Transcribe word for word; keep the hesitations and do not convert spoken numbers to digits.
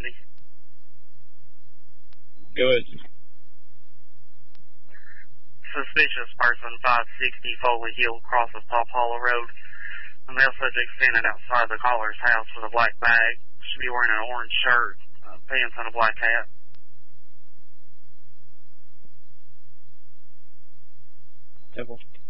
custody. Go ahead. Suspicious person, five sixty Foley Hill, crosses Top Hollow Road. A male subject standing outside the caller's house with a black bag. Should be wearing an orange shirt, uh, pants, and a black hat. Temple.